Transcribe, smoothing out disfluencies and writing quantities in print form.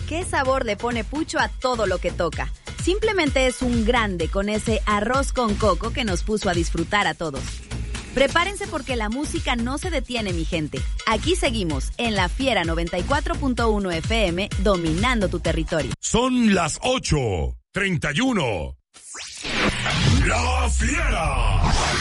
¿Qué sabor le pone Pucho a todo lo que toca? Simplemente es un grande con ese arroz con coco que nos puso a disfrutar a todos. Prepárense porque la música no se detiene, mi gente. Aquí seguimos en La Fiera 94.1 FM, dominando tu territorio. Son las 8:31. La Fiera.